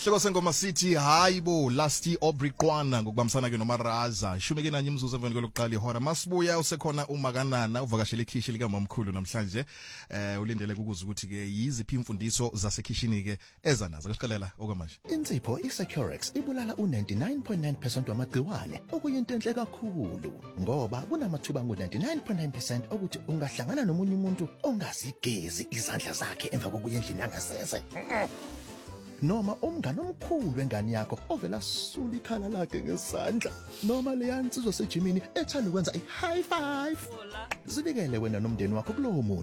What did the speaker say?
Hloko sengoma sithi hayibo Lusty Aubrey Qwana ngokubambisana ke noMaraza. Shumeke nanye imzuzu emveni kwelokuqala ihora. Masibuya usekhona uMakanana uvakashele ikhishi lika mamkhulu namhlanje. Ulindele ukuza ukuthi ke yiziphi imfundiso zasekhishini ke ezanazo. Kusiqalela okwamanje. Insipho iSecurex ibulala u99.9% wamagciwane okuyinto enhle kakhulu ngoba kunamathuba ngo99.9% ukuthi ungahlangana nomunye umuntu ongazigezi izandla zakhe emva kokuya endlini yangasese. Noma umngane omkhulu wengane yakho ovela sula ikhala lakhe ngesandla noma leya nsizwa sejimini ethanda ukwenza i-high five. Zibikele wena nomndeni wakho kulowo muntu